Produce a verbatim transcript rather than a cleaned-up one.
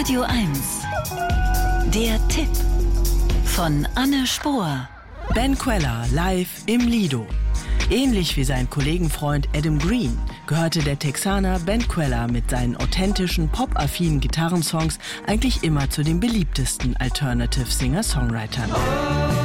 Radio eins. Der Tipp von Anne Spohr. Ben Kweller live im Lido. Ähnlich wie sein Kollegenfreund Adam Green gehörte der Texaner Ben Kweller mit seinen authentischen, pop-affinen Gitarrensongs eigentlich immer zu den beliebtesten Alternative Singer-Songwritern.